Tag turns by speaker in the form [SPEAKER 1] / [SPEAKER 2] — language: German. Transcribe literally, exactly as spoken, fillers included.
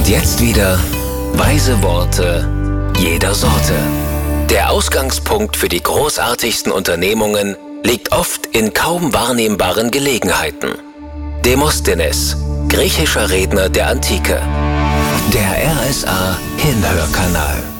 [SPEAKER 1] jetzt wieder weise Worte jeder Sorte. Der Ausgangspunkt für die großartigsten Unternehmungen liegt oft in kaum wahrnehmbaren Gelegenheiten. Demosthenes, griechischer Redner der Antike. Der R S A Hinhörkanal.